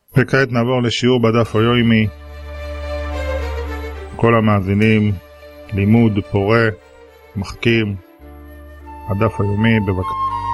וכעת נעבור לשיעור בדף היומי. כל המאזינים, לימוד פורה, מחכים, הדף היומי בבקשה.